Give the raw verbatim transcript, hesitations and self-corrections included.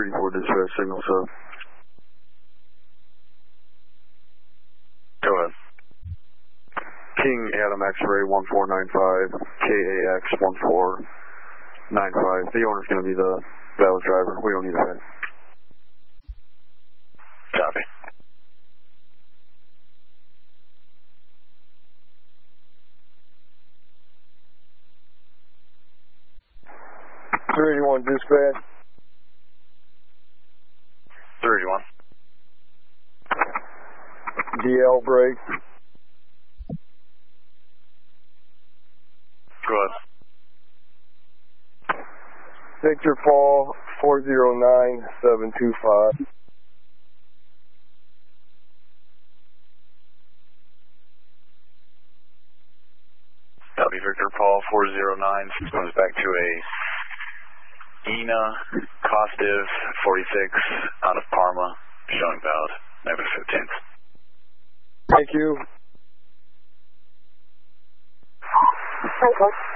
thirty-four dispatch signal sub. Go ahead. King Adam X-ray one four nine five, K A X one four nine five. The owner's going to be the valid driver. We don't need a head. Copy. three eighty-one dispatch. three eighty-one. D L break. Go ahead. Victor Paul four zero nine seven two five. Copy, Victor Paul four zero nine. Goes back to a E N A Costive forty-six out of Parma, showing valid November fifteenth. Thank you. Thank you.